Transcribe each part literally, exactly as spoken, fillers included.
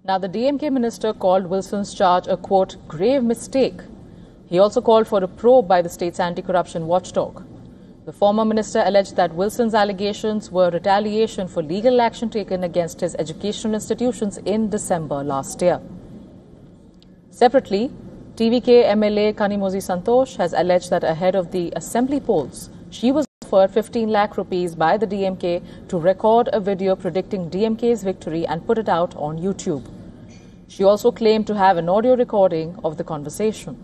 Now, the D M K minister called Wilson's charge a, quote, grave mistake. He also called for a probe by the state's anti-corruption watchdog. The former minister alleged that Wilson's allegations were retaliation for legal action taken against his educational institutions in December last year. Separately, T V K M L A Kanimozi Santosh has alleged that ahead of the assembly polls, she was offered fifteen lakh rupees by the D M K to record a video predicting D M K's victory and put it out on YouTube. She also claimed to have an audio recording of the conversation.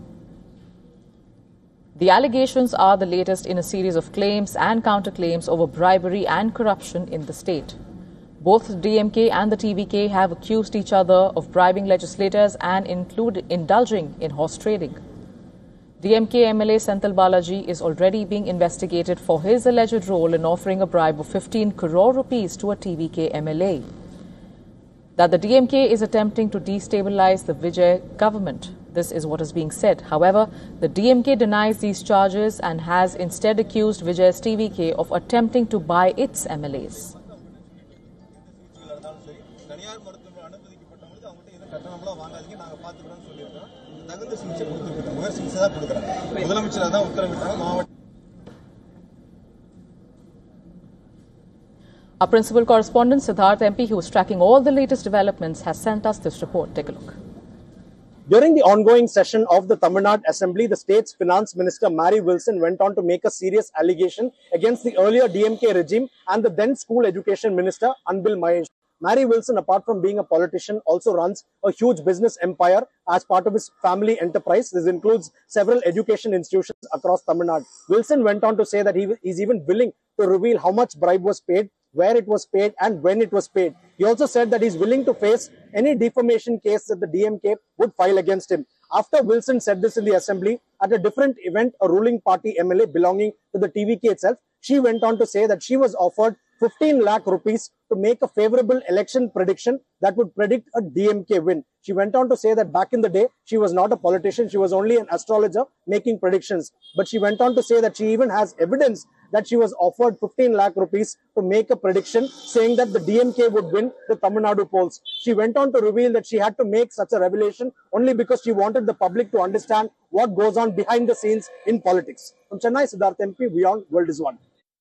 The allegations are the latest in a series of claims and counterclaims over bribery and corruption in the state. Both the D M K and the T V K have accused each other of bribing legislators and include indulging in horse trading. D M K M L A Senthil Balaji is already being investigated for his alleged role in offering a bribe of fifteen crore rupees to a T V K M L A. That the D M K is attempting to destabilize the Vijay government. This is what is being said. However, the D M K denies these charges and has instead accused Vijay's T V K of attempting to buy its M L As. Our principal correspondent Siddharth M P, who is tracking all the latest developments, has sent us this report. Take a look. During the ongoing session of the Tamil Nadu Assembly, the state's finance minister Mary Wilson went on to make a serious allegation against the earlier D M K regime and the then school education minister Anbil Mahesh. Mary Wilson, apart from being a politician, also runs a huge business empire as part of his family enterprise. This includes several education institutions across Tamil Nadu. Wilson went on to say that he is even willing to reveal how much bribe was paid, where it was paid and when it was paid. He also said that he is willing to face any defamation case that the D M K would file against him. After Wilson said this in the assembly, at a different event, a ruling party M L A belonging to the T V K itself, she went on to say that she was offered fifteen lakh rupees to make a favorable election prediction that would predict a D M K win. She went on to say that back in the day, she was not a politician. She was only an astrologer making predictions. But she went on to say that she even has evidence that she was offered fifteen lakh rupees to make a prediction saying that the D M K would win the Tamil Nadu polls. She went on to reveal that she had to make such a revelation only because she wanted the public to understand what goes on behind the scenes in politics. From Chennai, Siddharth M P, Beyond World is One.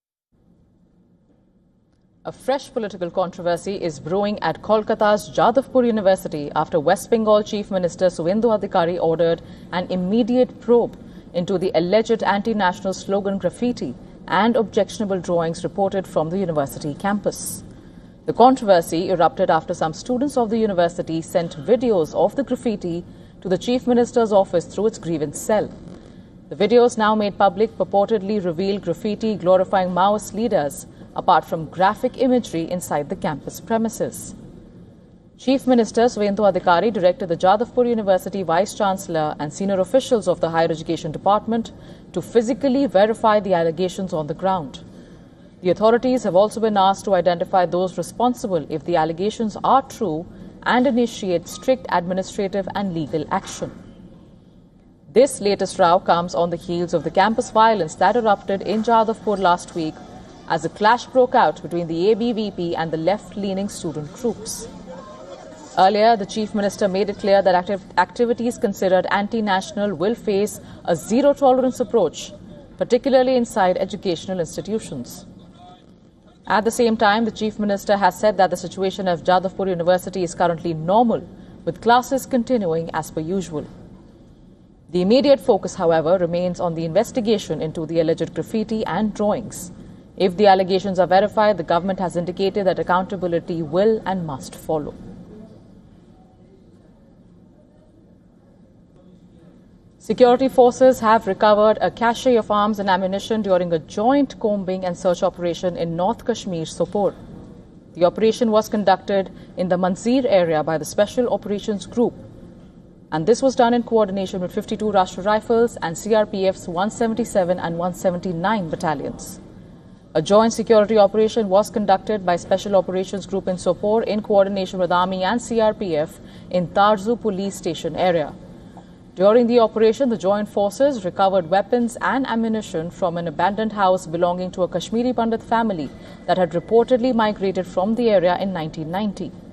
A fresh political controversy is brewing at Kolkata's Jadavpur University after West Bengal Chief Minister Suvendu Adhikari ordered an immediate probe into the alleged anti-national slogan graffiti and objectionable drawings reported from the university campus. The controversy erupted after some students of the university sent videos of the graffiti to the Chief Minister's office through its grievance cell. The videos, now made public, purportedly reveal graffiti glorifying Maoist leaders, apart from graphic imagery inside the campus premises. Chief Minister Suvendu Adhikari directed the Jadavpur University Vice-Chancellor and senior officials of the Higher Education Department to physically verify the allegations on the ground. The authorities have also been asked to identify those responsible if the allegations are true and initiate strict administrative and legal action. This latest row comes on the heels of the campus violence that erupted in Jadavpur last week as a clash broke out between the A B V P and the left-leaning student groups. Earlier, the Chief Minister made it clear that activ activities considered anti-national will face a zero-tolerance approach, particularly inside educational institutions. At the same time, the Chief Minister has said that the situation at Jadavpur University is currently normal, with classes continuing as per usual. The immediate focus, however, remains on the investigation into the alleged graffiti and drawings. If the allegations are verified, the government has indicated that accountability will and must follow. Security forces have recovered a cache of arms and ammunition during a joint combing and search operation in North Kashmir, Sopore. The operation was conducted in the Manzir area by the Special Operations Group, and this was done in coordination with fifty-two Rashtra Rifles and C R P F's one seventy-seven and one seventy-nine battalions. A joint security operation was conducted by Special Operations Group in Sopore in coordination with Army and C R P F in Tarzu Police Station area. During the operation, the joint forces recovered weapons and ammunition from an abandoned house belonging to a Kashmiri Pandit family that had reportedly migrated from the area in nineteen ninety.